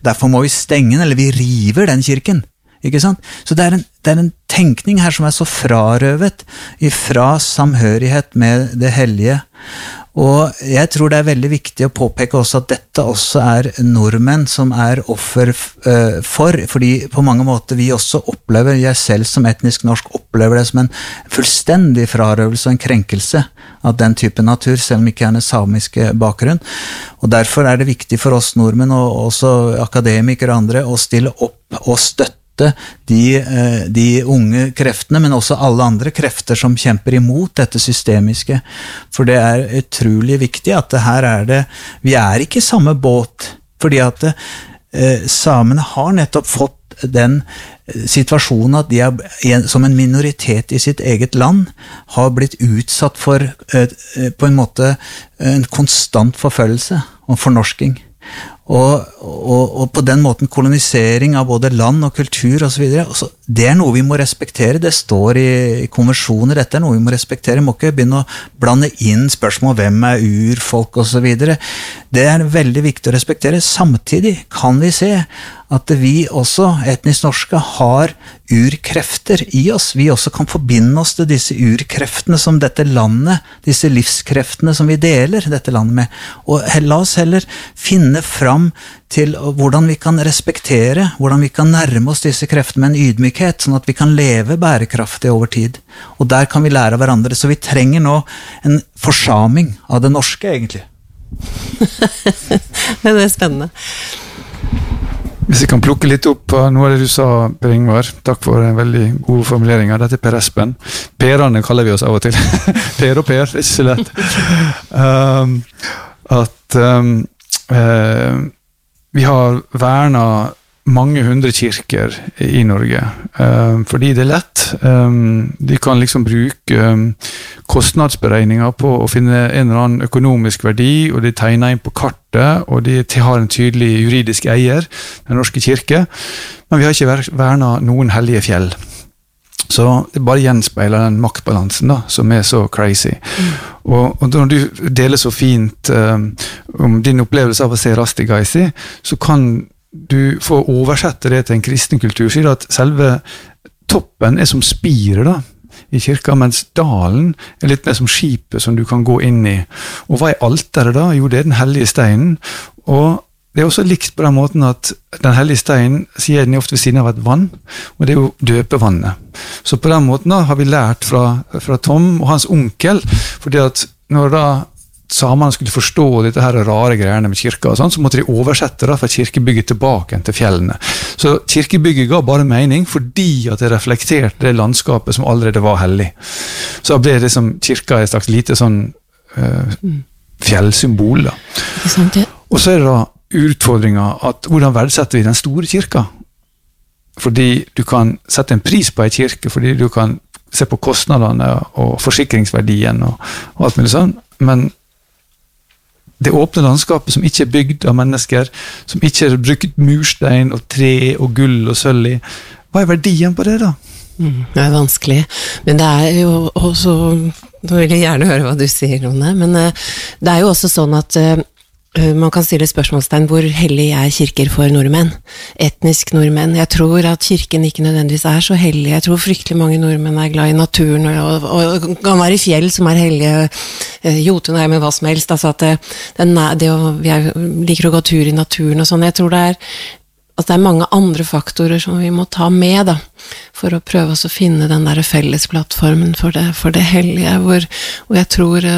derfor må vi stenge den, eller vi river den kirken. Ikke sant? Så det er en tenkning her som så frarøvet ifra samhørighet med det hellige. Og jeg tror det veldig viktig å påpeke også at dette også nordmenn som offer fordi på mange måter vi også opplever, jeg selv som etnisk norsk opplever det som en fullstendig frarøvelse og en krenkelse av den type natur, selv om ikke en samiske bakgrunn. Og derfor det viktig for oss nordmenn og også akademikere og andre å stille opp og støtte de unge kreftene, men også alle andre krefter som kjemper imot dette systemiske. For det utrolig viktig at her vi ikke i samme båt, fordi at samene har nettopp fått den situasjonen at de som en minoritet i sitt eget land har blitt utsatt for på en måte en konstant forfølgelse og fornorsking. Og på den måten kolonisering av både land og kultur og så videre, det noe vi må respektere, det står i konvensjoner, dette noe vi må respektere, må ikke begynne å blande inn spørsmål hvem urfolk og så videre. Det veldig viktig å respektere. Samtidig kan vi se at vi også, etnisk norske, har urkrefter i oss. Vi også kan forbinde oss til disse urkreftene som dette landet, disse livskreftene som vi deler dette landet med. Og la oss heller finne fram til hvordan vi kan respektere, hvordan vi kan nærme oss disse kreftene med en ydmykhet, sånn at vi kan leve bærekraftig over tid. Og der kan vi lære av hverandre. Så vi trenger nå en forsaming av det norske, egentlig. Det spennende. Hvis jeg kan plukke litt opp noe av det du sa, Per Ingvar, takk for en veldig god formulering. Dette Per Espen. Perene kaller vi oss av og til. Per og Per, det ikke så lett. Vi har vernet mange hundre kirker i Norge, fordi det lett. De kan liksom bruke kostnadsberegninger på å finne en eller annen økonomisk verdi, og de tegner inn på kartet, og de har en tydelig juridisk eier, den norske kirke, men vi har ikke vernet noen hellige fjell. Så det bare gjenspeiler den maktbalansen da, som så crazy. Og når du deler så fint om din opplevelse av å se Rastigaisi, så kan du får oversette det til en kristen kultur, sier at selve toppen som spiret da, i kirka, mens dalen litt mer som skipet som du kan gå inn i. Og hva alteret da? Jo, det den hellige steinen, og det også likt på den måten at den hellige steinen sier den ofte ved siden av et vann, og det jo døpevannet. Så på den måten da har vi lært fra Tom og hans onkel, fordi at når da samene skulle forstå dette her rare greiene med kirka og sånn, så måtte de oversette da fra kirkebygget tilbake til fjellene. Så kirkebygget ga bare mening fordi at det reflekterte det landskapet som allerede var hellig. Så ble det som kirka et slags lite sånn fjellsymbol da. Og så det da utfordringen at hvordan verdsetter vi den store kirka? Fordi du kan sette en pris på en kirke, fordi du kan se på kostnadene og forsikringsverdien og alt mulig sånn, men det åpne landskapet som ikke bygd av mennesker, som ikke brukt murstein og tre og gull og sølv i, hva verdien på det da? Det vanskelig, men det jo også, nå vil jeg gjerne høre hva du sier om det, men det jo også sånn at man kan stille spørsmålstegn hvor hellig kirker for nordmenn, etnisk nordmenn. Jeg tror at kirken ikke nødvendigvis så hellig. Jeg tror fryktelig mange nordmenn glad i naturen, og kan være i fjell som hellige, Jotunheim med hva som helst. Altså at vi liker å gå tur i naturen og sånn. Jeg tror at det mange andre faktorer som vi må ta med da, for å prøve oss å finne den der fellesplattformen for det hellige, hvor jeg tror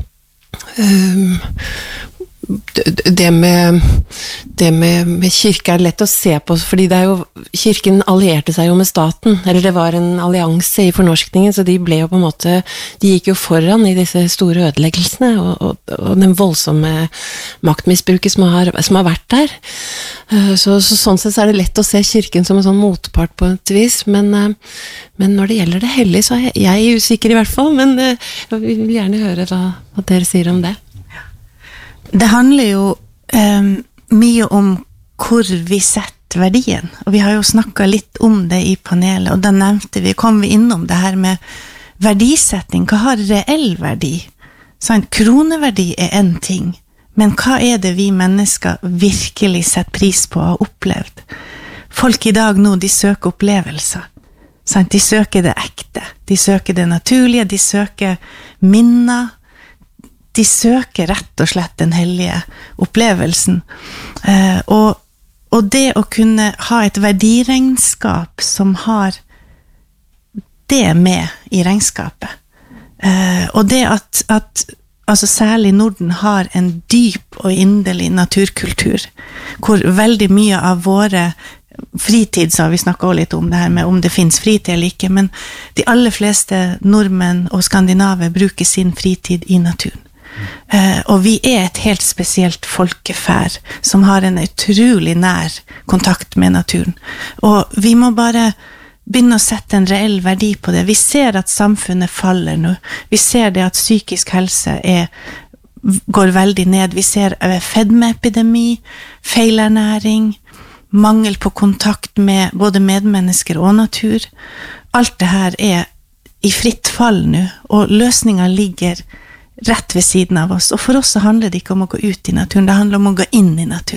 det med kirke lett å se på, fordi det jo, kirken allierte seg jo med staten, eller det var en allianse i fornorskningen, så de ble jo på en måte, de gikk jo foran i disse store ødeleggelsene, og den voldsomme maktmisbruket som har vært der. Så sånn sett så det lett å se kirken som en sånn motpart på et vis, men når det gjelder det hellige, så jeg usikker i hvert fall, men jeg vil gjerne høre hva dere sier om det. Det handler jo mye om hvor vi setter verdien, og vi har jo snakket litt om det i panelet, og da kom vi innom det her med verdisetting. Hva har reell verdi? Sånn, kroneverdi en ting, Men hva det vi mennesker virkelig setter pris på og har opplevd? Folk I dag nå, de søker opplevelser. Sant? De søker det ekte. De søker det naturlige. De søker minner. De søker rett og slett den hellige opplevelsen. Og det å kunne ha et verdiregnskap som har det med I regnskapet. Og det at altså særlig Norden har en dyp og inderlig naturkultur, hvor veldig mye av våre fritid, så har vi snakket også litt om det her med om det finnes fritid eller ikke, men de aller fleste nordmenn og skandinaver bruker sin fritid I naturen. Og vi et helt spesielt folkeferd som har en utrolig nær kontakt med naturen. Og vi må bare begynne å sette en reell verdi på det. Vi ser at samfunnet faller nå. Vi ser det at psykisk helse går veldig ned. Vi ser fedmeepidemi, feilernæring, mangel på kontakt med både medmennesker og natur. Alt det her I fritt fall nå, og løsningen ligger rett ved siden av oss. Og for oss så handler det ikke om å gå ut I naturen, det handler om å gå inn I natur.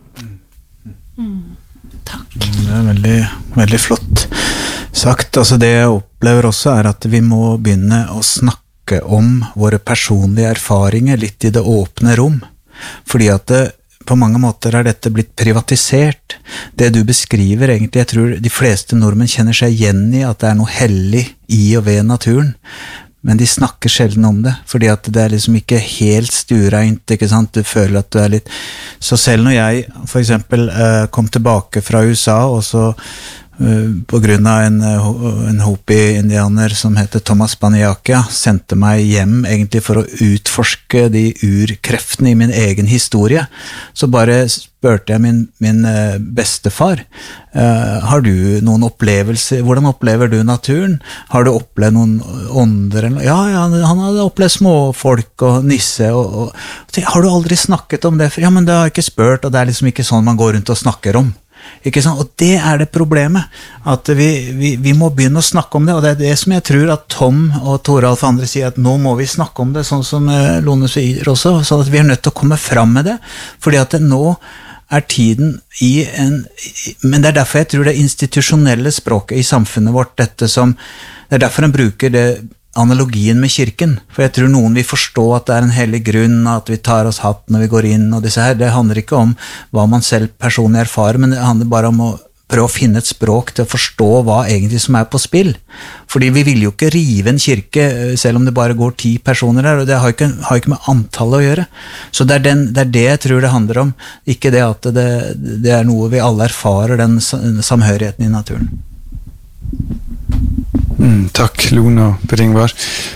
Takk. Det veldig, veldig flott sagt. Altså det jeg opplever også at vi må begynne å snakke om våre personlige erfaringer litt I det åpne rom. Fordi at på mange måter dette blitt privatisert. Det du beskriver egentlig, jeg tror de fleste nordmenn kjenner seg igjen I at det noe hellig I og ved naturen. Men de snakker sjelden om det, fordi at det liksom ikke helt stuereint, ikke sant? Du føler at du litt... Så selv når jeg for eksempel kom tilbake fra USA, og så på grunn av en Hopi-indianer som heter Thomas Baniakia, sendte meg hjem egentlig for å utforske de urkreftene I min egen historie, så bare spurte jeg min bestefar, har du noen opplevelser, hvordan opplever du naturen? Har du opplevd noen ånder? Ja, han hadde opplevd småfolk og nisse, og har du aldri snakket om det? Ja, men det har jeg ikke spurt, og det liksom ikke sånn man går rundt og snakker om. Ikke sant? Og det det problemet, at vi må begynne å snakke om det, og det det som jeg tror at Tom og Toralf og andre sier, at nå må vi snakke om det, sånn som Lone sier også, så at vi nødt til å komme fram med det, fordi at nå tiden men det derfor jeg tror det institusjonelle språket I samfunnet vårt, det derfor en bruker det analogien med kirken, for jeg tror noen vil forstå at det en hellig grunn, at vi tar oss hatt når vi går inn, og disse her, det handler ikke om hva man selv personlig erfarer, men det handler bare om å prøve å finne et språk til å forstå hva egentlig som på spill. Fordi vi vil jo ikke rive en kirke, selv om det bare går 10 personer der, og det har ikke med antallet å gjøre. Så det det jeg tror det handler om, ikke det at det noe vi alle erfarer, den samhørigheten I naturen. Takk, Lone og Per Ingvar.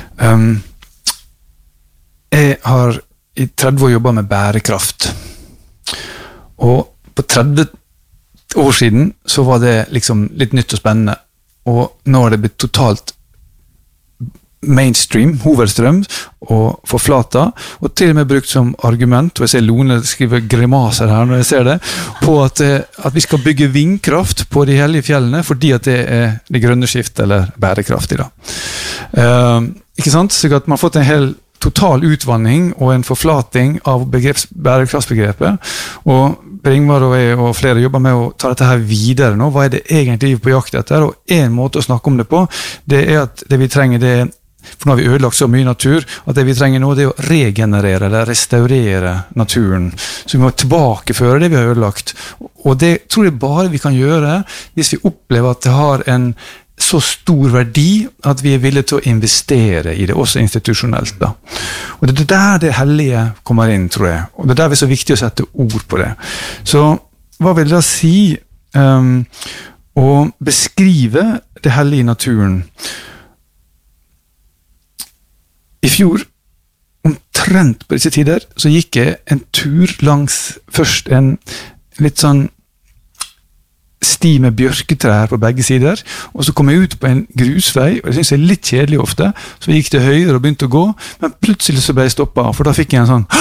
Jeg har I 30 år jobbet med bærekraft. Og på 30 år siden så var det liksom litt nytt og spennende. Og nå det blitt totalt mainstream, hovedstrøm og forflata, og til og med brukt som argument, og jeg ser Lone skriver grimaser her når jeg ser det, på at vi skal bygge vindkraft på de hellige fjellene, fordi at det det grønne skiftet, eller bærekraftig da. Ikke sant? Så at man har fått en hel total utvanning og en forflating av bærekraftsbegrepet, og Per Ingvar og jeg og flere jobber med å ta dette her videre nå. Hva det egentlig vi på jakt etter? Og en måte å snakke om det på, det at det vi trenger det for nå har vi ødelagt så mye natur, at det vi trenger nå det å regenerere eller restaurere naturen. Så vi må tilbakeføre det vi har ødelagt. Og det tror jeg bare vi kan gjøre hvis vi opplever at det har en så stor verdi at vi villige til å investere I det, også institusjonelt da. Og det der det hellige kommer inn, tror jeg. Og det der det så viktig å sette ord på det. Så hva vil det si å beskrive det hellige I naturen? I fjor, omtrent på disse tider, så gikk jeg en tur langs først en litt sånn sti med bjørketrær på begge sider, og så kom jeg ut på en grusvei, og det synes jeg litt kjedelig ofte, så jeg gikk til høyre og begynte å gå, men plutselig så ble jeg stoppet, for da fikk jeg en sånn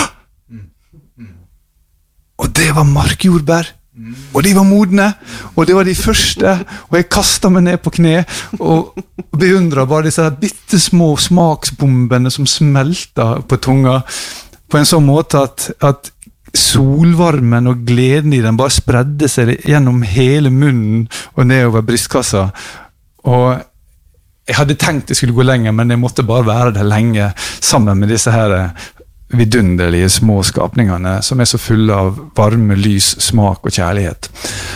og det var markjordbær, og de var modne, og det var de første, og jeg kastet meg ned på kne, og beundret bare disse bittesmå smaksbombene som smeltet på tunga, på en sånn måte at solvarmen og gleden i den bare spredde seg gjennom hele munnen og nedover brystkassa. Og jeg hadde tenkt jeg skulle gå lenger, men jeg måtte bare være der lenge sammen med disse her vidunderlige små skapningene som så fulle av varme, lys, smak og kjærlighet.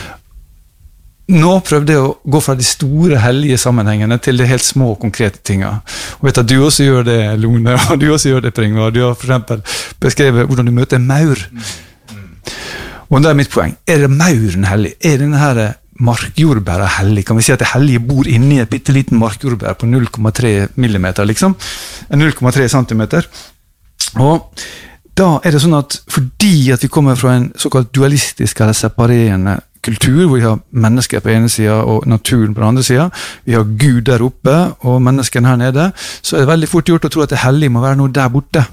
Nå prøvde jeg å gå fra de store, hellige sammenhengene til de helt små, konkrete tingene. Og vet at du også gjør det, Lone, og du også gjør det, Pringvar. Du har for eksempel beskrevet hvordan du møter maur. Og det mitt poeng. Det mauren hellig? Denne her markjordbæra hellig? Kan vi si at det hellige bor inne i et bitteliten markjordbær på 0,3 millimeter, liksom? 0,3 centimeter. Og da det sånn at fordi at vi kommer fra en såkalt dualistisk eller separerende kultur, hvor vi har mennesker på ene siden og naturen på den andre siden, vi har Gud der oppe og menneskene her nede, så det veldig fort gjort å tro at det hellige må være noe der borte.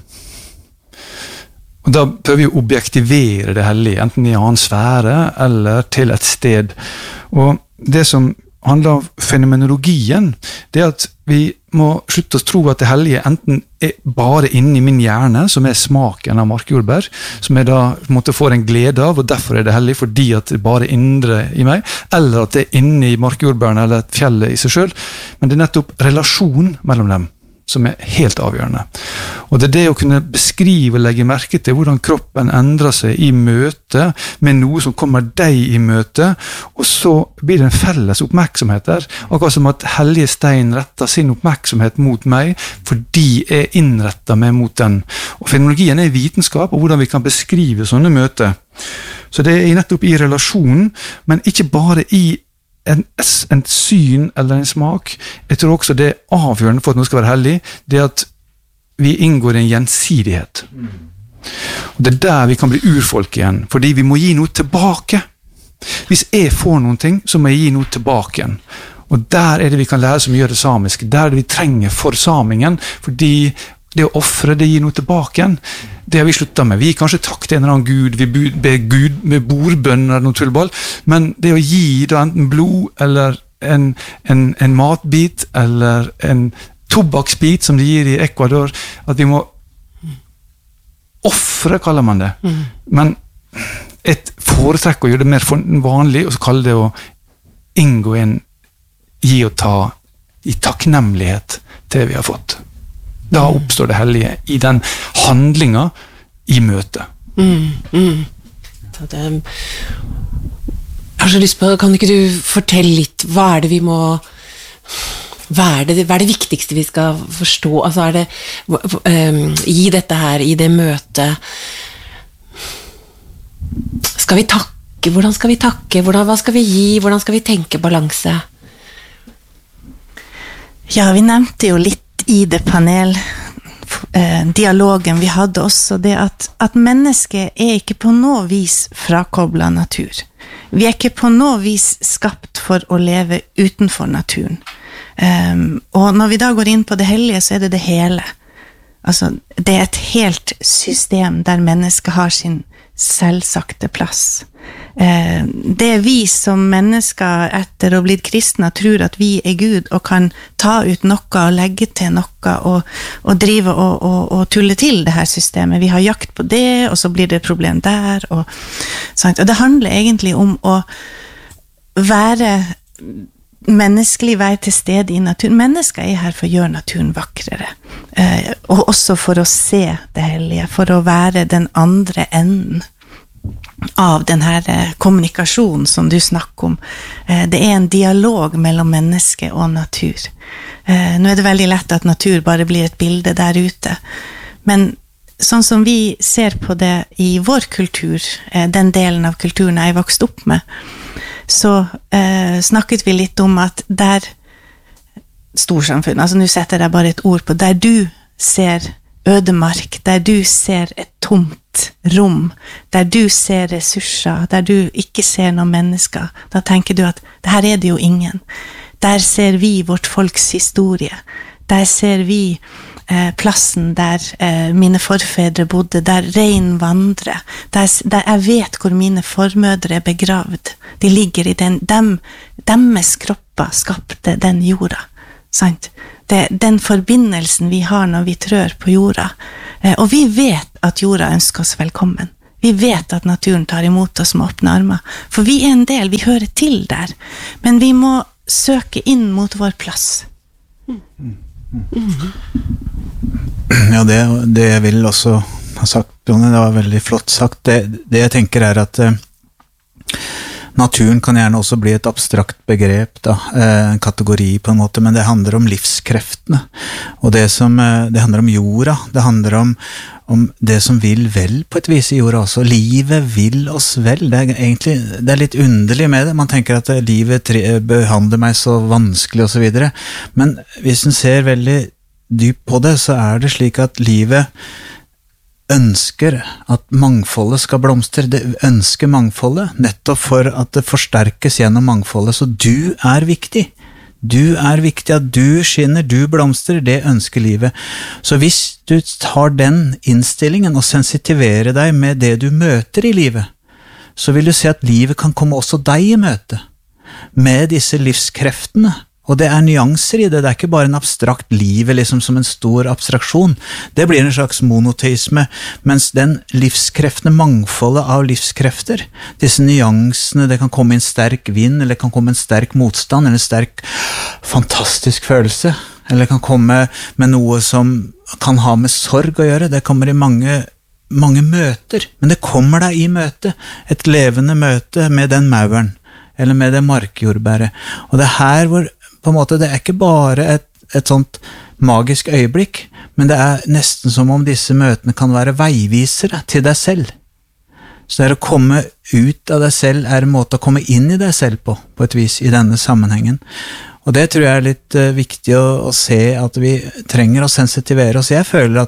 Og da prøver vi å objektivere det hellige, enten i en annen sfære eller til et sted. Og det som handler om fenomenologien, det at vi må slutte å tro at det hellige enten bare inne i min hjerne, som smaken av markjordbær, som da måtte få en glede av, og derfor det hellig, fordi at det bare indre i meg, eller at det inne i markjordbærene eller fjellet i seg selv, men det nettopp relasjon mellom dem som helt avgjørende. Og det å kunne beskrive og legge merke til hvordan kroppen endrer seg i møte med noe som kommer deg i møte, og så blir det en felles oppmerksomhet der, akkurat som at hellige stein retter sin oppmerksomhet mot meg, fordi jeg innretter meg mot den. Og fenomenologien vitenskap, og hvordan vi kan beskrive sånne møter. Så det nettopp i relasjonen, men ikke bare i en syn eller en smak. Jeg tror også det avgjørende for at noe skal være hellig, det at vi inngår i en gjensidighet. Og det der vi kan bli urfolk igjen, fordi vi må gi noe tilbake. Hvis jeg får noen ting, så må jeg gi noe tilbake igjen. Og der det vi kan lære så mye av det samiske, der det vi trenger for samingen, fordi det å offre, det gir noe tilbake igjen. Det har vi sluttet med. Vi kanskje takk til en eller annen Gud, vi ber Gud med bordbønn eller noe tullball, men det å gi da enten blod, eller en matbit, eller en tobakksbit, som de gir i Ecuador, at vi må offre, kaller man det. Men et foretrekk å gjøre det mer vanlig, og så kaller det å inngå i en gi og ta i takknemlighet til vi har fått. Da oppstår det hellige i den handlinga i møtet. Jeg har så lyst på, kan ikke du fortelle litt, hva det vi må, hva det viktigste vi skal forstå, altså det i dette her, i det møtet, skal vi takke, hvordan skal vi takke, hva skal vi gi, hvordan skal vi tenke balanse? Ja, vi nevnte jo litt i det dialogen vi hadde også, det at mennesket ikke på noe vis frakoblet natur. Vi ikke på noe vis skapt for å leve utenfor naturen. Og når vi da går inn på det hellige, så det hele. Altså, det et helt system der mennesket har sin selvsagte plass. Det vi som mennesker etter å ha blitt kristne tror at vi Gud og kan ta ut noe og legge til noe og drive og tulle til det her systemet. Vi har jakt på det, og så blir det problem der. Og det handler egentlig om å være menneskelig, være til stede i naturen. Mennesker her for å gjøre naturen vakrere. Og også for å se det hellige, for å være den andre enden av den her kommunikasjonen som du snakker om. Det en dialog mellom menneske og natur. Nå det veldig lett at natur bare blir et bilde der ute, men sånn som vi ser på det i vår kultur, den delen av kulturen jeg vokste opp med, så snakket vi litt om at der storsamfunn, altså nå setter jeg bare et ord på, der du ser ødemark, der du ser et tomt rom, der du ser ressurser, der du ikke ser noen mennesker, da tenker du at det her det jo ingen. Der ser vi vårt folks historie. Der ser vi plassen der mine forfedre bodde, der rein vandrer, der jeg vet hvor mine formødre begravd. De ligger i deres kropper skapte den jorda. Sant? Den forbindelsen vi har når vi trør på jorda, Og vi vet at jorda ønsker oss velkommen. Vi vet at naturen tar imot oss med åpne armer. For vi en del, vi hører til der. Men vi må søke inn mot vår plass. Ja, det jeg vil også ha sagt, Jonny, det var veldig flott sagt. Det jeg tenker at naturen kan gjerne også bli et abstrakt begrep, en kategori på en måte, men det handler om livskreftene. Og det handler om jorda, det handler om det som vil vel på et vis i jorda også. Livet vil oss vel. Det er litt underlig med det. Man tenker at livet behandler meg så vanskelig og så videre. Men hvis en ser veldig dypt på det, så er det slik at livet ønsker at mangfoldet skal blomstre. Det ønsker mangfoldet, nettopp for at det forsterkes gjennom mangfoldet. Så du er viktig. Du er viktig, at du skinner, du blomstrer, det ønsker livet. Så hvis du tar den innstillingen og sensitiverer deg med det du møter i livet, så vil du se at livet kan komme også deg i møte med disse livskreftene. Og det er nyanser i det, det er ikke bare en abstrakt liv liksom som en stor abstraksjon. Det blir en slags monoteisme, mens den livskreftene, mangfoldet av livskrefter, disse nyansene, det kan komme en sterk vind, eller det kan komme en sterk motstand, eller en sterk fantastisk følelse, eller det kan komme med noe som kan ha med sorg å gjøre, det kommer i mange møter, men det kommer deg i møte, et levende møte med den mauren, eller med det markjordbæret. Og det er her hvor på en måte, det er ikke bare et sånt magisk øyeblikk, men det er nesten som om disse møtene kan være veivisere til deg selv. Så det å komme ut av deg selv er en måte å komme inn i deg selv på et vis i denne sammenhengen. Og det tror jeg er litt viktig å se, at vi trenger å sensitivere oss. Jeg føler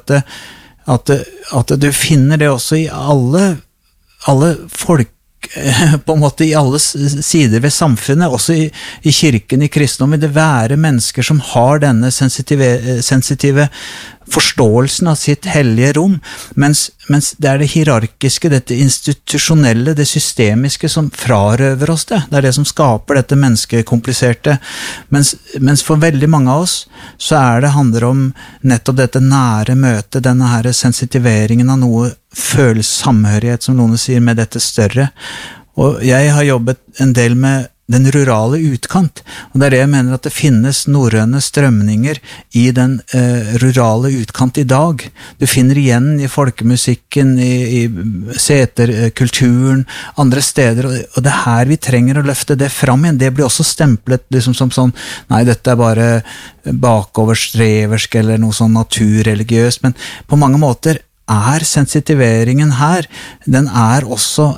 at du finner det også i alle folk, på en måte i alle sider ved samfunnet, også i kirken, i kristendom, vil det være mennesker som har denne sensitive forståelsen av sitt hellige rom, mens det er det hierarkiske, dette institusjonelle, det systemiske som frarøver oss det. Det er det som skaper dette menneskekompliserte. Mens for veldig mange av oss, så handler om nettopp dette nære møtet, denne her sensitiveringen av noe samhørighet, som noen sier, med dette større. Og jeg har jobbet en del med den rurale utkant, og det er det jeg mener, at det finnes norrøne strømninger i den rurale utkant i dag. Du finner igjen i folkemusikken, i seterkulturen, andre steder, og det er her vi trenger å løfte det fram igjen. Det blir også stemplet liksom som sånn, nei, dette er bare bakoverstreversk eller noe sånn naturreligiøst, men på mange måter er sensitiveringen her, den er også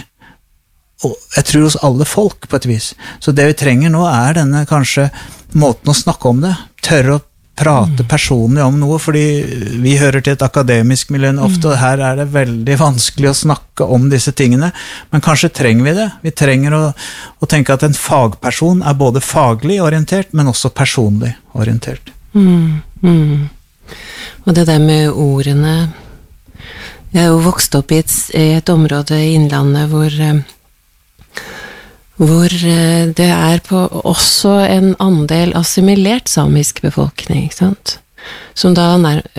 og jeg tror hos alle folk på et vis. Så det vi trenger nå er denne kanskje måten å snakke om det, tørre å prate personlig om noe, fordi vi hører til et akademisk miljø ofte, og her er det veldig vanskelig å snakke om disse tingene, men kanskje trenger vi det. Vi trenger å tenke at en fagperson er både faglig orientert, men også personlig orientert. Og det der med ordene, jeg er jo vokst opp i et område i Innlandet hvor det er på også en andel assimilert samisk befolkning, ikke sant? Som da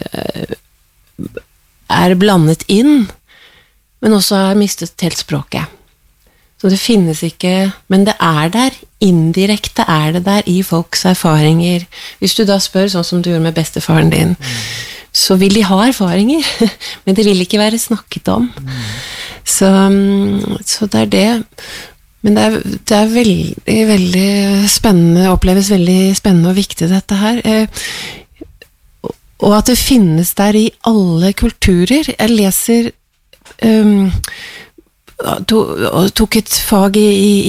er blandet inn, men også har mistet helt språket. Så det finnes ikke, men det er der, indirekte er det der i folks erfaringer. Hvis du da spør, sånn som du gjorde med bestefaren din, så vil de ha erfaringer, men det vil ikke være snakket om. Så det er det. Men det er veldig, veldig spennende, oppleves veldig spennende og viktig dette her. Og at det finnes der i alle kulturer. Jeg leser, tok et fag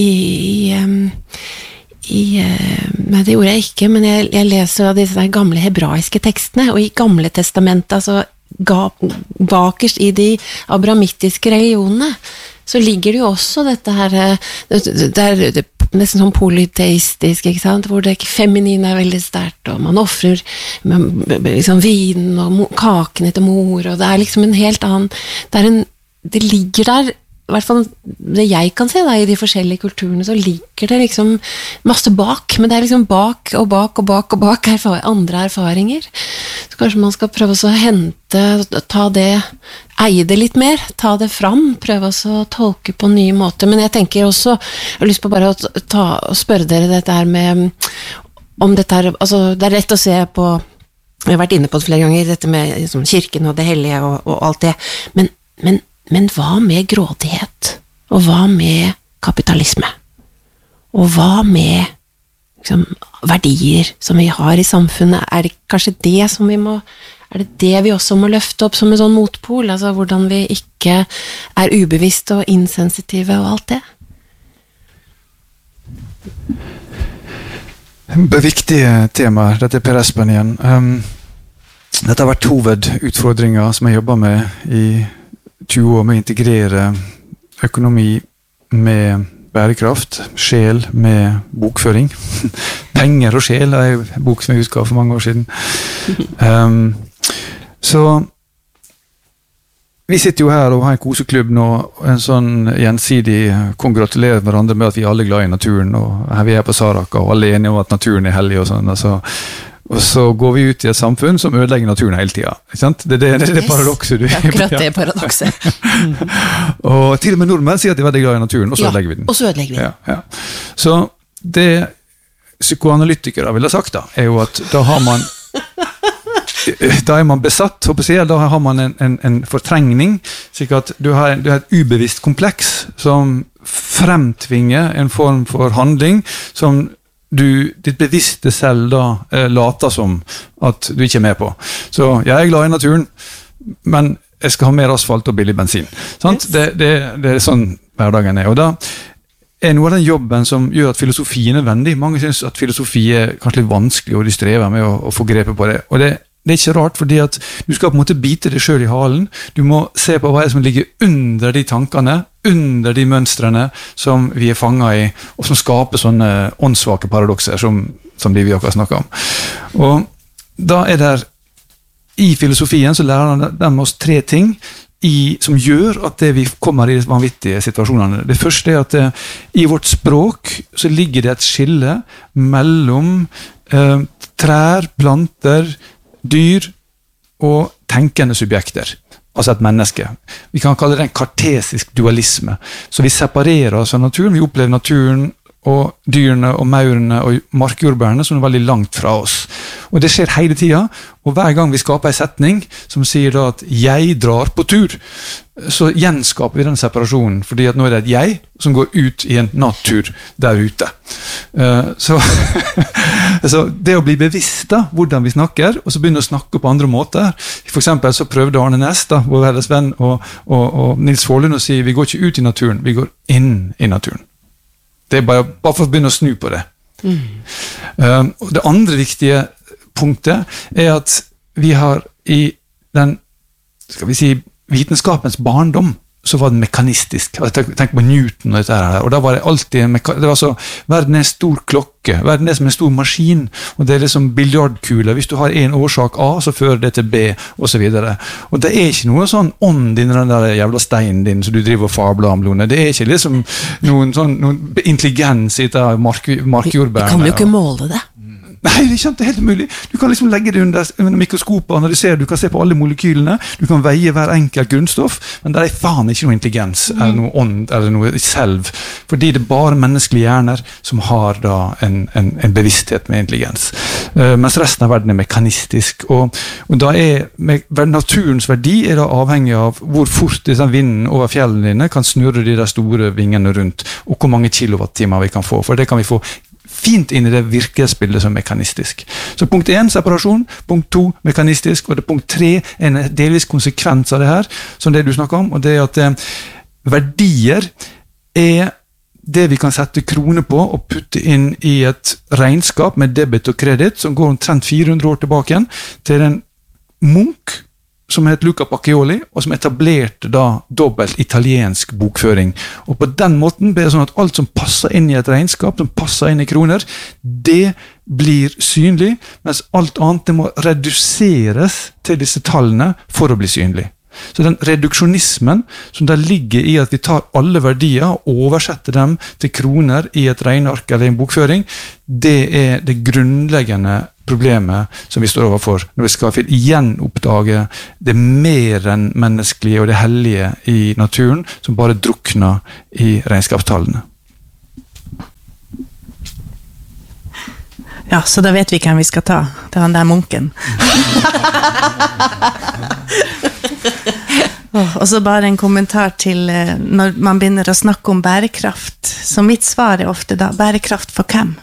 nei, det gjorde jeg ikke, men jeg leser av disse der gamle hebraiske tekstene, og i Gamle Testamentet, altså bakerst i de abramittiske religionene, så ligger det jo også dette her, det er nesten sånn polyteistisk, ikke sant? Hvor det feminine er veldig sterkt, og man offrer liksom vinen og kakene til mor, og det er liksom en helt annen, det ligger der I hvert fall det jeg kan se da, i de forskjellige kulturene, så ligger det liksom masse bak, men det liksom bak og bak og bak og bak andre erfaringer. Så kanskje man skal prøve å hente, ta det, eie det litt mer, ta det fram, prøve å tolke på nye måter. Men jeg tenker også, jeg har lyst på bare å spørre dere dette her med, om dette her, altså det lett å se på, jeg har vært inne på det flere ganger, dette med liksom, kirken og det hellige og alt det, men hva med grådighet? Og hva med kapitalisme? Og hva med liksom, verdier som vi har i samfunnet? Er det kanskje det som er det vi også må løfte opp som en sånn motpol? Altså hvordan vi ikke er ubevisste og insensitive og alt det? Viktige temaer. Dette Per Espen igjen. Dette har vært hovedutfordringer som jeg jobber med i 20 år, med å integrere økonomi med bærekraft, sjel med bokføring. Penger og sjel er en bok som jeg husker for mange år siden. Så vi sitter jo her og har en koseklubb nå, en sånn gjensidig kongratulerer hverandre med at vi alle er glad i naturen, og her vi er på Saraka, og alle er enige om at naturen er hellig og sånn, altså. Og så går vi ut i et samfunn som ødelegger naturen hele tiden. Ikke sant? Det er det paradokset du er. Akkurat det paradokset. Og til og med nordmenn sier at de er veldig glad i naturen, og så ødelegger vi den. Og så ødelegger vi den. Ja. Så det psykoanalytikere vil ha sagt da, er jo at da er man besatt, da har man en fortrengning, slik at du har et ubevisst kompleks som fremtvinger en form for handling som ditt bevisste selv da later som at du ikke er med på. Så jeg er glad i naturen, men jeg skal ha mer asfalt og billig bensin. Sant? Yes. Det er sånn hverdagen er. Og da er noe av den jobben som gjør at filosofien er nødvendig. Mange synes at filosofi er kanskje litt vanskelig, og de strever med å få grepet på det. Og det er ikke rart, fordi at du skal på en måte bite deg selv i halen. Du må se på hva som ligger under de tankene, under de mønstrene som vi er fanget i, og som skaper sånne åndssvake paradokser som de vi akkurat snakker om. Og da er det i filosofien så lærer de oss 3 ting som gjør at vi kommer i vanvittige situasjonene. Det første er at i vårt språk så ligger det et skille mellom trær, planter, dyr og tenkende subjekter, altså et menneske. Vi kan kalle det en kartesisk dualisme. Så vi separerer oss av naturen, vi opplever naturen og dyrene og maurene og markjordbærene som er veldig langt fra oss. Og det skjer hele tiden, og hver gang vi skaper en setning som sier da at jeg drar på tur, så gjenskaper vi den separasjonen, fordi at nå er det et jeg som går ut i en natur der ute. Så det å bli bevisst da, hvordan vi snakker, og så begynne å snakke på andre måter. For eksempel så prøvde Arne Næss, vår felles venn, og Nils Forlund å si, vi går ikke ut i naturen, vi går inn i naturen. Det er bare for å begynne å snu på det. Og det andre viktige punktet er at vi har i den, skal vi si, vitenskapens barndom, så var den mekanistisk. Tenk på Newton og dette her, og da var det alltid det var så, verden er en stor klokke, verden er som en stor maskin, og det er liksom biljardkule. Hvis du har en årsak A, så fører det til B, og så videre. Og det er ikke noe sånn ånd i den der jævla steinen din, som du driver og fabler om, Lone. Det er ikke liksom noen intelligens i dette markjordbærene. Vi kan jo ikke måle det. Nei, det er helt umulig. Du kan liksom legge det under mikroskopet og analysere, du kan se på alle molekylene, du kan veie hver enkelt grunnstoff, men det er faen ikke noe intelligens, eller noe ånd, eller noe selv, fordi det er bare menneskelige hjerner som har da en bevissthet med intelligens. Mens resten av verden er mekanistisk, og da naturens verdi er da avhengig av hvor fort disse vinden over fjellene dine kan snurre de der store vingene rundt, og hvor mange kilowattimer vi kan få, for det kan vi få fint inn i det virkelighetsbildet som mekanistisk. Så punkt 1, separasjon, punkt 2, mekanistisk, og det punkt 3 er en delvis konsekvens av det her, som det du snakker om, og det er at verdier er det vi kan sette kroner på og putte inn i et regnskap med debit og kredit, som går omtrent 400 år tilbake igjen, til en munk som het Luca Pacioli, og som etablerte da dobbelt italiensk bokføring. Og på den måten ble det sånn at alt som passer inn i et regnskap, som passer inn i kroner, det blir synlig, mens alt annet det må reduseres til disse tallene for å bli synlig. Så den reduksjonismen som der ligger i at vi tar alle verdier og oversetter dem til kroner i et regneark eller en bokføring, det det grunnleggende problemet som vi står overfor når vi skal gjenoppdage det mer enn menneskelige og det hellige i naturen som bare drukner i regnskapstallene. Ja, så da vet vi hvem vi skal ta. Det han der munken. Og så bare en kommentar til når man begynner å snakke om bærekraft. Så mitt svar ofte da, bærekraft for hvem?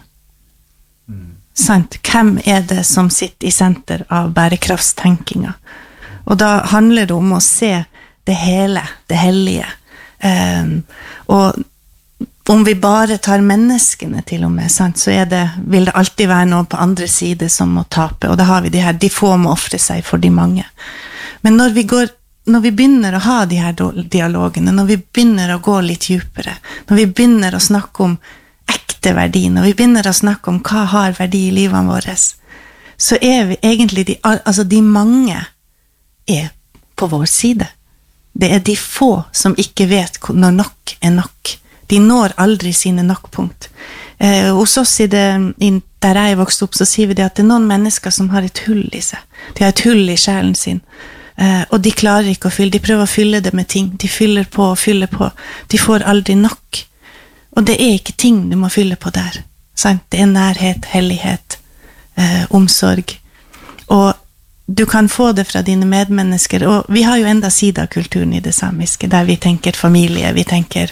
Sant? Hvem det som sitter i senter av bærekraftstenkinga? Og da handler det om å se det hele, det hellige. Og om vi bare tar menneskene til og med, sant, så vil det alltid være noen på andre side som må tape, og da har vi de få må offre seg for de mange. Men når vi begynner å ha de her dialogene, når vi begynner å gå litt dypere, når vi begynner å snakke om ekte verdi, når vi begynner å snakke om hva har verdi i livene våre, så vi egentlig de mange på vår side. Det de få som ikke vet når nok nok. De når aldri sine nok-punkt. Hos oss der jeg vokste opp, så sier vi det at det noen mennesker som har et hull i seg. De har et hull i sjelen sin. Og de klarer ikke å fylle. De prøver å fylle det med ting. De fyller på og fyller på. De får aldri nok. Og det ikke ting du må fylle på der. Sant? Det nærhet, hellighet, omsorg. Og du kan få det fra dine medmennesker, og vi har jo enda sida av kulturen i det samiske, der vi tenker familie, vi tenker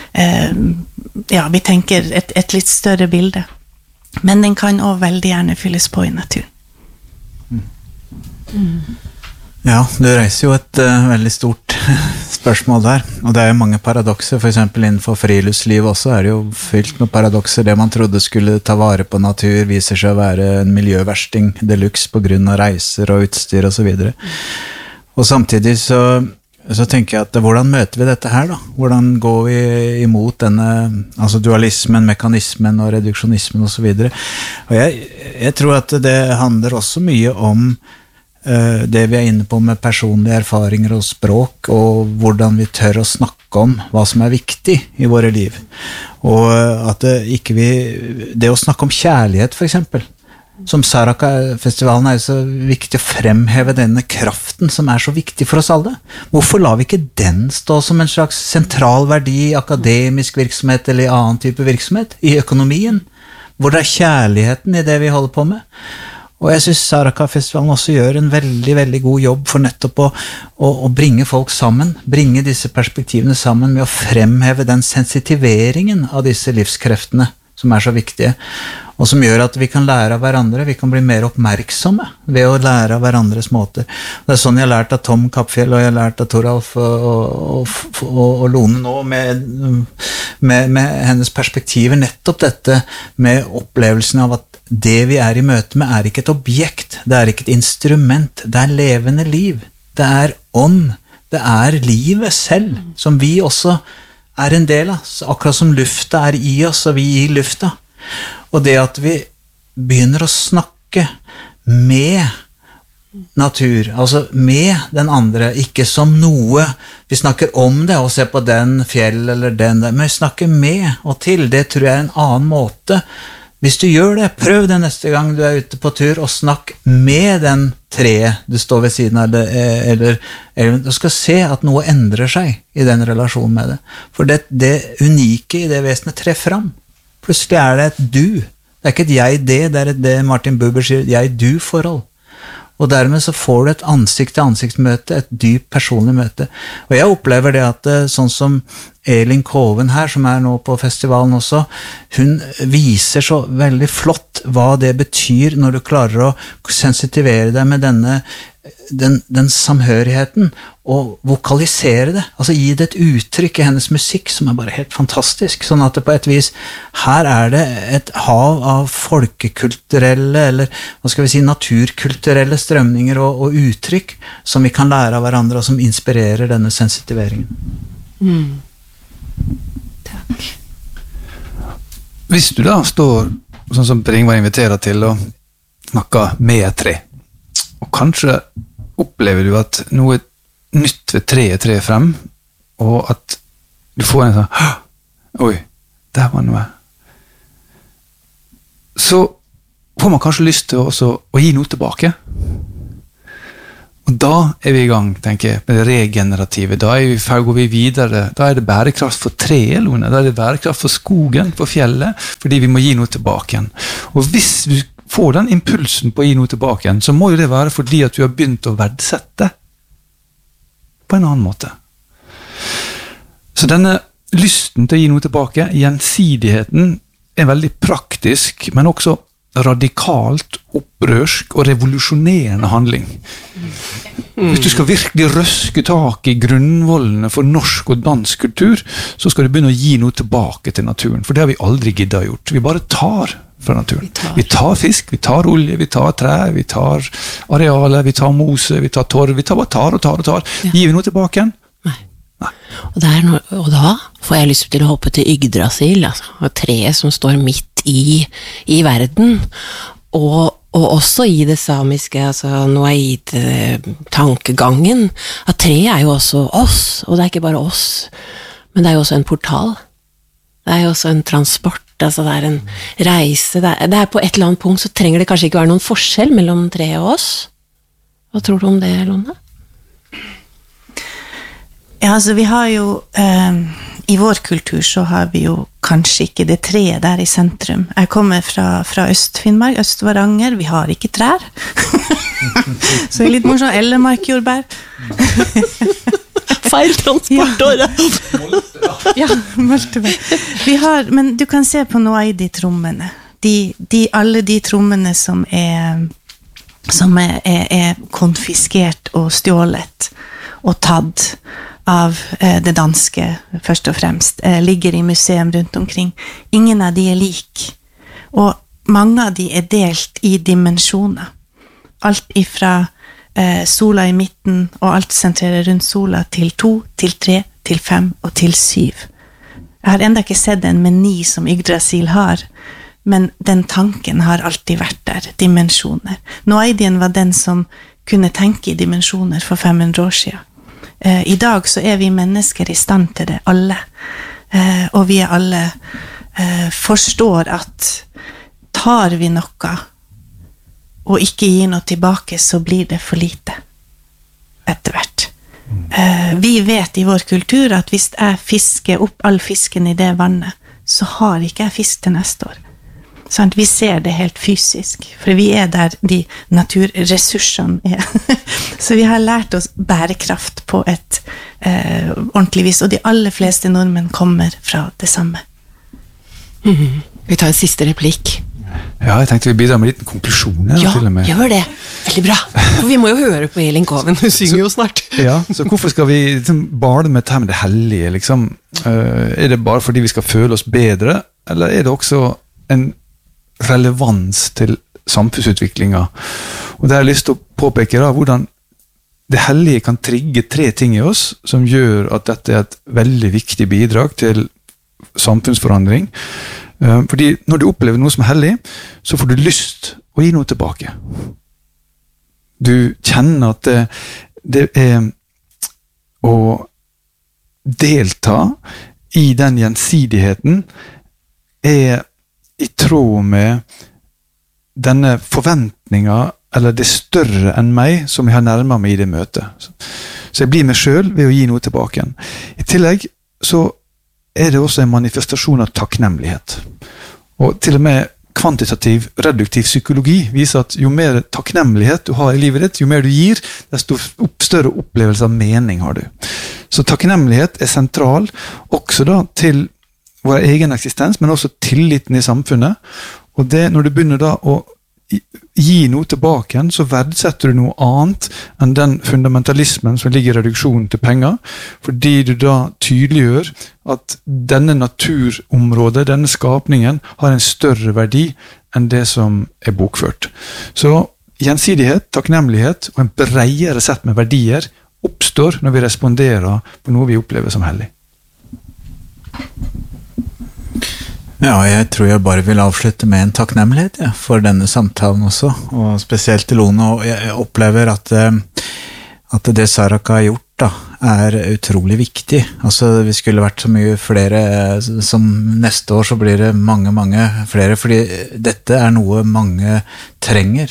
et litt større bilde. Men den kan også veldig gjerne fylles på i naturen. Ja, du reiser jo et veldig stort spørsmål der, og det jo mange paradokser, for eksempel innenfor friluftsliv også det jo fylt med paradokser. Det man trodde skulle ta vare på natur viser seg å være en miljøversting deluxe på grunn av reiser og utstyr og så videre. Og samtidig så tenker jeg at hvordan møter vi dette her da? Hvordan går vi imot denne dualismen, mekanismen og reduksjonismen og så videre? Og jeg tror at det handler også mye om det vi inne på med personlige erfaringer og språk, og hvordan vi tør å snakke om hva som viktig i våre liv. Og at det å snakke om kjærlighet, for eksempel, som Saraka-festivalen så viktig å fremheve denne kraften som så viktig for oss alle. Hvorfor lar vi ikke den stå som en slags sentral verdi i akademisk virksomhet eller i annen type virksomhet, i økonomien, hvor det kjærligheten i det vi holder på med? Og jeg synes Saraka-festivalen også gjør en veldig, veldig god jobb for nettopp å bringe folk sammen, bringe disse perspektivene sammen med å fremheve den sensitiveringen av disse livskreftene som så viktige, og som gjør at vi kan lære av hverandre, vi kan bli mer oppmerksomme ved å lære av hverandres måter. Det sånn jeg har lært av Tom Kappfjell, og jeg har lært av Toralf og Lone nå, med hennes perspektiver, nettopp dette med opplevelsen av at det vi i møte med ikke et objekt, det ikke et instrument, det levende liv, det ånd, det livet selv, som vi også en del av, akkurat som lufta i oss, og vi i lufta. Og det at vi begynner å snakke med natur, altså med den andre, ikke som noe, vi snakker om det, og ser på den fjell eller den der, men vi snakker med og til, det tror jeg en annen måte. Hvis du gjør det, prøv det neste gang du ute på tur, og snakk med den treet du står ved siden av, eller du skal se at noe endrer seg i den relasjonen med det. For det unike i det vesenet trer fram. Plutselig det et du. Det ikke et jeg-det, det det Martin Buber sier, jeg-du-forhold. Og dermed så får du et ansikt-til-ansiktsmøte, et dypt personlig møte. Og jeg opplever det at sånn som Elin Koven her, som nå på festivalen også, hun viser så veldig flott hva det betyr når du klarer å sensitivere deg med den samhørigheten, og vokalisere det, altså gi det et uttrykk i hennes musikk som bare helt fantastisk, sånn at det på et vis, her det et hav av folkekulturelle, eller hva skal vi si, naturkulturelle strømninger og uttrykk som vi kan lære av hverandre, og som inspirerer denne sensitiveringen. Takk. Hvis du da står, sånn som Per Ingvar inviterer til, å snakke med et tre, og kanskje opplever du at noe nytt ved treet frem, og at du får en sånn, oi, der var noe. Så får man kanskje lyst til også å gi noe tilbake. Og da vi I gang, tenker jeg, med det regenerative. Da går vi videre. Da det bærekraft for treet, Lone. Da det bærekraft for skogen, for fjellet, fordi vi må gi noe tilbake igjen. Og hvis vi får den impulsen på å gi noe tilbake igjen, så må jo det være fordi at vi har begynt å verdsette på en annen måte. Så denne lysten til å gi noe tilbake, gjensidigheten, veldig praktisk, men også radikalt, opprørsk og revolusjonerende handling. Hvis du skal virkelig røske tak I grunnvollene for norsk og dansk kultur, så skal du begynne å gi noe tilbake til naturen, for det har vi aldri giddet gjort. Vi bare tar fra naturen. Vi tar fisk, vi tar olje, vi tar tre, vi tar arealer, vi tar mose, vi tar torv, vi bare tar. Ja. Gir vi noe tilbake igjen? Nei. Og da får jeg lyst til å hoppe til Yggdrasil, altså, treet som står midt I verden, og også I det samiske, altså Noaid-tankegangen, at treet jo også oss, og det ikke bare oss, men det jo også en portal, det jo også en transport, altså det en reise, det på et eller annet punkt, så trenger det kanskje ikke være noen forskjell mellom treet og oss. Hva tror du om det, Lone? Ja, altså vi har jo, I vår kultur så har vi jo kanskje ikke det treet der I sentrum. Jeg kommer fra Øst-Finnmark, Øst-Varanger, vi har ikke trær. Så det litt morsomt, ellemarkjordbær. Feil transportåret. Ja, moltebær. Vi har, men du kan se på noe I de trommene. Alle de trommene som er konfiskert og stjålet og tatt av det danske, først og fremst, ligger I museum rundt omkring. Ingen av de lik. Og mange av de delt I dimensjoner. Alt ifra sola I midten, og alt sentrerer rundt sola, til 2, til 3, til 5 og til 7. Jeg har enda ikke sett en meny som Yggdrasil har, men den tanken har alltid vært der, dimensjoner. Noaidien var den som kunne tenke I dimensjoner for 500 år siden. I dag så vi mennesker I stand til det, alle. Og vi alle forstår at tar vi noe og ikke gir noe tilbake, så blir det for lite etter hvert. Vi vet I vår kultur at hvis jeg fisker opp all fisken I det vannet, så har ikke jeg fisk til neste år. Sånn, vi ser det helt fysisk, for vi der de naturressursene Så vi har lært oss bærekraft på et ordentlig vis, og de aller fleste nordmenn kommer fra det samme. Vi tar en siste replikk. Ja, jeg tenkte vi bidrar med en liten konklusjon. Ja, gjør det. Veldig bra. For vi må jo høre på Elin Koven, hun synger jo snart. Ja, så hvorfor skal vi liksom bale med det hellige? Liksom? Det bare fordi vi skal føle oss bedre, eller det også en relevans til samfunnsutviklingen? Og det har jeg lyst til å påpeke hvordan det hellige kan trigge 3 ting I oss, som gjør at dette et veldig viktig bidrag til samfunnsforandring. Fordi når du opplever noe som er hellig, så får du lyst å gi noe tilbake. Du kjenner at det å delta I den gjensidigheten I tråd med denne forventningen, eller det større enn meg, som jeg har nærmet meg I det møtet. Så jeg blir meg selv ved å gi noe tilbake igjen. I tillegg så det også en manifestasjon av takknemlighet. Og til og med kvantitativ, reduktiv psykologi viser at jo mer takknemlighet du har I livet ditt, jo mer du gir, desto større opplevelse av mening har du. Så takknemlighet sentral, også da til vår egen eksistens, men også tilliten I samfunnet. Og det, når du begynner da å gi noe tilbake igjen, så verdsetter du noe annet enn den fundamentalismen som ligger I reduksjonen til penger, fordi du da tydeliggjør at denne naturområdet, denne skapningen, har en større verdi enn det som bokført. Så gjensidighet, takknemlighet og en bredere sett med verdier oppstår når vi responderer på noe vi opplever som hellig. Ja, jeg tror jeg bare vil avslutte med en takknemlighet for denne samtalen også, og spesielt til Lone, og jeg opplever at det Saraka har gjort da, utrolig viktig. Altså, vi skulle vært så mye flere, som neste år så blir det mange flere, fordi dette noe mange trenger,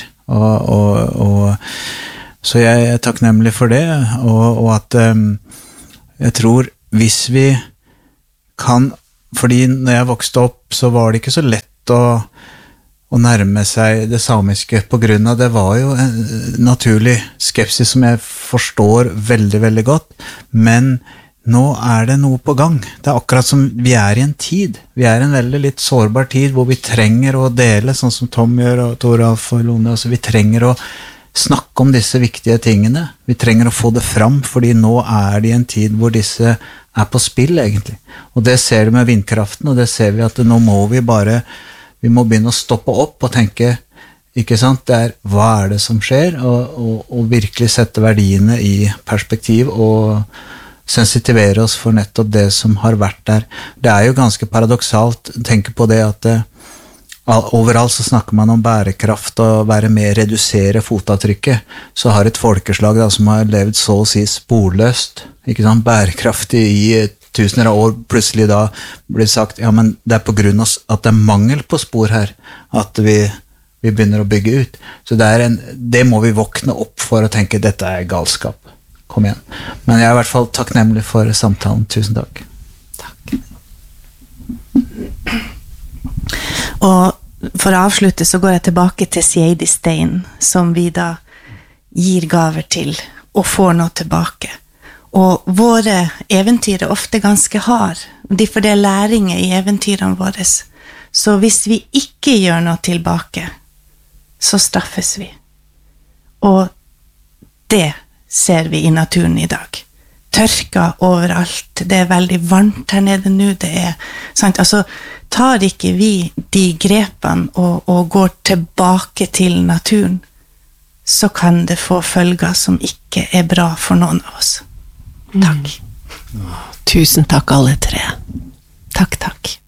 så jeg takknemlig for det, og at jeg tror hvis vi kan, fordi når jeg vokste opp, så var det ikke så lett å nærme seg det samiske på grunn av det var jo en naturlig skepsis som jeg forstår veldig godt, men nå det noe på gang. Det akkurat som vi i en tid. Vi i en veldig litt sårbar tid hvor vi trenger å dele, sånn som Tom gjør og Toralf og Lone, altså vi trenger å snakke om disse viktige tingene. Vi trenger å få det fram, fordi nå det i en tid hvor disse på spill egentlig. Og det ser vi med vindkraften, og det ser vi at nå må vi må begynne å stoppe opp og tenke, ikke sant, hva det som skjer, og virkelig sette verdiene i perspektiv, og sensitivere oss for nettopp det som har vært der. Det jo ganske paradoksalt, tenke på det at overalt så snakker man om bærekraft og være med redusere fotavtrykket, så har et folkeslag da, som har levd så å si sporløst, ikke sant, bærekraftig i tusener av år, plutselig da blir sagt, ja, men det på grunn av at det mangel på spor her, at vi begynner å bygge ut. Så det må vi våkne opp for å tenke, dette galskap. Kom igjen. Men jeg i hvert fall takknemlig for samtalen. Tusen takk. Takk. Og for å avslutte så går jeg tilbake til Seidi Stein, som vi da gir gaver til, og får noe tilbake. Og våre eventyr ofte ganske hard, for det læringer i eventyrene våre. Så hvis vi ikke gjør noe tilbake, så straffes vi. Og det ser vi i naturen i dag. Tørka overalt, det veldig varmt her nede nå, sant? Altså, tar ikke vi de grepene og går tilbake til naturen, så kan det få følger som ikke bra for noen av oss. Takk. Tusen takk alle tre. Takk.